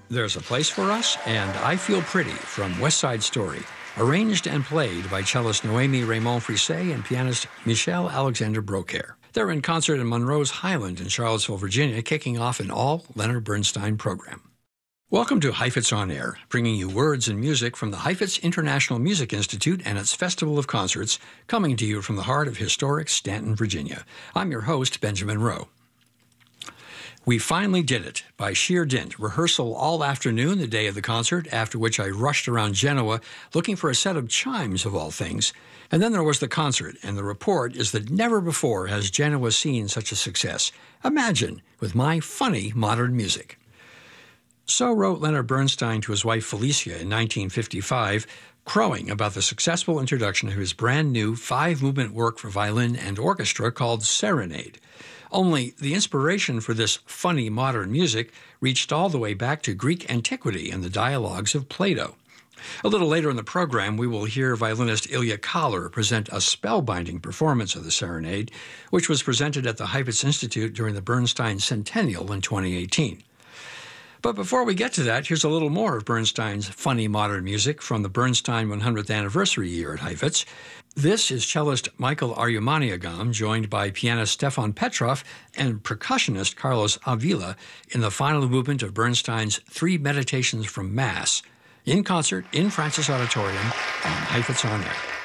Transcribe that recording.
There's a Place for Us and I Feel Pretty from West Side Story, arranged and played by cellist Noémie Raymond-Frisset and pianist Michel Alexander Brocaire. They're in concert in Monroe's Highland in Charlottesville, Virginia, kicking off an all-Leonard Bernstein program. Welcome to Heifetz On Air, bringing you words and music from the Heifetz International Music Institute and its Festival of Concerts, coming to you from the heart of historic Stanton, Virginia. I'm your host, Benjamin Rowe. We finally did it, by sheer dint. Rehearsal all afternoon, the day of the concert, after which I rushed around Genoa looking for a set of chimes, of all things. And then there was the concert, and the report is that never before has Genoa seen such a success. Imagine, with my funny modern music. So wrote Leonard Bernstein to his wife Felicia in 1955, crowing about the successful introduction of his brand new 5-movement work for violin and orchestra called Serenade. Only the inspiration for this funny modern music reached all the way back to Greek antiquity and the dialogues of Plato. A little later in the program, we will hear violinist Ilya Kahler present a spellbinding performance of the Serenade, which was presented at the Heifetz Institute during the Bernstein Centennial in 2018. But before we get to that, here's a little more of Bernstein's funny modern music from the Bernstein 100th anniversary year at Heifetz. This is cellist Michael Arumaniagam, joined by pianist Stefan Petrov and percussionist Carlos Avila in the final movement of Bernstein's 3 Meditations from Mass, in concert in Francis Auditorium on Heifetz On Air.